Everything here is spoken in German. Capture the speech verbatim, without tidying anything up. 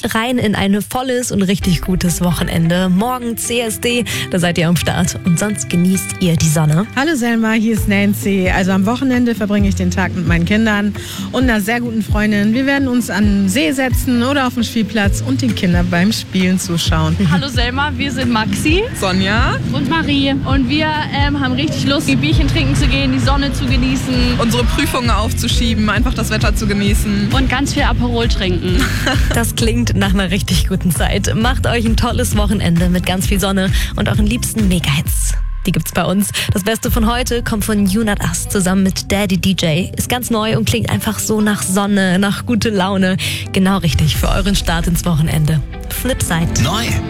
rein in ein volles und richtig gutes Wochenende. Morgen C S D, da seid ihr am Start. Und sonst genießt ihr die Sonne. Hallo Selma, hier ist Nancy. Also am Wochenende verbringe ich den Tag mit meinen Kindern und einer sehr guten Freundin. Wir werden uns an den See setzen oder auf den Spielplatz und den Kindern beim Spielen zuschauen. Hallo Selma, wir sind Maxi, Sonja und Marie. Und wir ähm, haben richtig Lust, die Bierchen trinken zu gehen, die Sonne zu genießen unsere Prüfungen aufzuschieben, einfach das Wetter zu genießen. und ganz viel Aperol trinken. Das klingt nach einer richtig guten Zeit. Macht euch ein tolles Wochenende mit ganz viel Sonne und euren liebsten Mega-Hits. Die gibt's bei uns. Das Beste von heute kommt von You Not Us zusammen mit Daddy D J. Ist ganz neu und klingt einfach so nach Sonne, nach gute Laune. Genau richtig für euren Start ins Wochenende. Flipside. Neu